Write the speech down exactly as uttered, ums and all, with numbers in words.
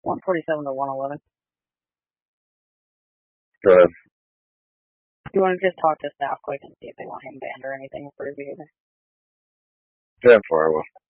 one forty-seven to one eleven. Go ahead. You want to just talk to staff quick and see if they want him banned or anything for his behavior? ten four, I will.